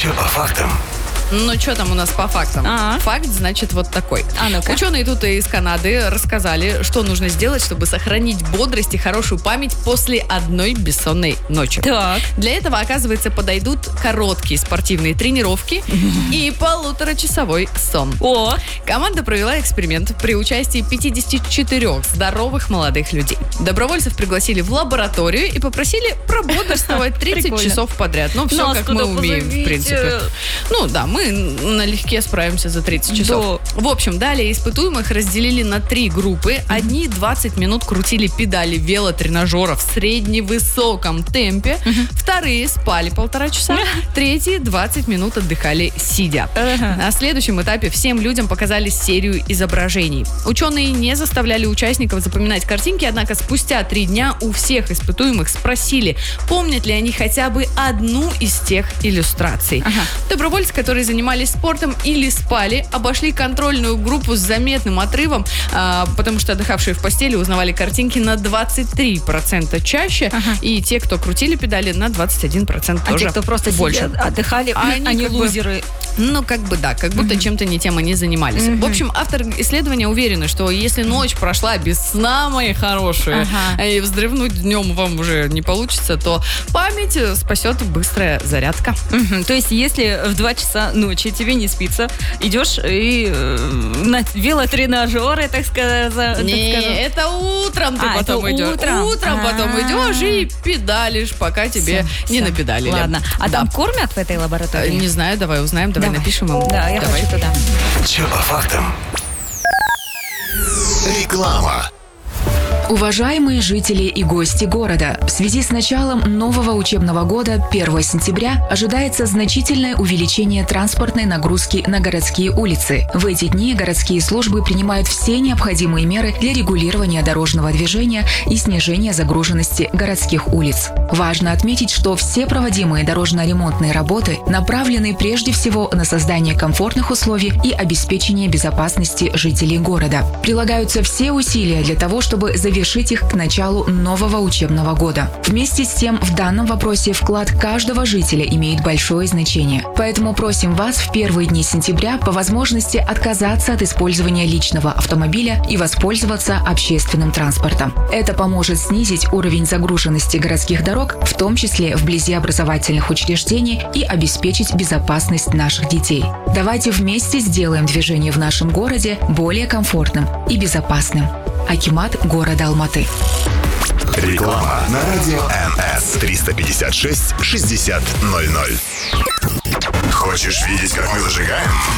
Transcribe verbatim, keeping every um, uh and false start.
Че по фактам? Ну, что там у нас по фактам? А-а. Факт, значит, вот такой. А ну-ка. Ученые тут из Канады рассказали, что нужно сделать, чтобы сохранить бодрость и хорошую память после одной бессонной ночи. Так. Для этого, оказывается, подойдут короткие спортивные тренировки и полуторачасовой сон. О! Команда провела эксперимент при участии пятидесяти четырёх здоровых молодых людей. Добровольцев пригласили в лабораторию и попросили прободрствовать тридцать Прикольно. часов подряд. Ну, все Нас как мы туда умеем, в позовите. принципе. Ну, да, мы налегке справимся за тридцать часов. Да. В общем, далее испытуемых разделили на три группы. Одни двадцать минут крутили педали велотренажера в средневысоком темпе. Вторые спали полтора часа. Третьи двадцать минут отдыхали сидя. Ага. На следующем этапе всем людям показали серию изображений. Ученые не заставляли участников запоминать картинки, однако спустя три дня у всех испытуемых спросили, помнят ли они хотя бы одну из тех иллюстраций. Ага. Добровольцы, которые занимались спортом или спали, обошли контрольную группу с заметным отрывом, а, потому что отдыхавшие в постели узнавали картинки на двадцать три процента чаще, Ага. и те, кто крутили педали, на двадцать один процент А тоже те, кто просто больше. сидят, отдыхали, А они они как бы- лузеры. Ну, как бы да, как будто чем-то не тем они занимались. Мгм. В общем, автор исследования уверены, что если ночь прошла без сна, мои хорошие, Ага. и вздрывнуть днем вам уже не получится, то память спасет быстрая зарядка. Мгм. То есть, если в два часа ночи тебе не спится, идешь и э, на велотренажеры, так сказать. так Не, скажем. это утром ты А, потом это идешь. утром? Утром потом А-а-а. идешь и педалишь, пока тебе Всё, не всё. напедалили. Ладно. А Да. там кормят в этой Э, лаборатории? Не знаю, давай узнаем, давай, Давай. напишем им. Да, я Давай. хочу туда. Че по фактам? Реклама. Уважаемые жители и гости города, в связи с началом нового учебного года первого сентября ожидается значительное увеличение транспортной нагрузки на городские улицы. В эти дни городские службы принимают все необходимые меры для регулирования дорожного движения и снижения загруженности городских улиц. Важно отметить, что все проводимые дорожно-ремонтные работы направлены прежде всего на создание комфортных условий и обеспечение безопасности жителей города. Прилагаются все усилия для того, чтобы завершить их к началу нового учебного года. Вместе с тем, в данном вопросе вклад каждого жителя имеет большое значение. Поэтому просим вас в первые дни сентября по возможности отказаться от использования личного автомобиля и воспользоваться общественным транспортом. Это поможет снизить уровень загруженности городских дорог, в том числе вблизи образовательных учреждений, и обеспечить безопасность наших детей. Давайте вместе сделаем движение в нашем городе более комфортным и безопасным. Акимат города Алматы. Реклама на радио эн эс триста пятьдесят шесть шестьдесят ноль ноль. Хочешь видеть, как мы зажигаем?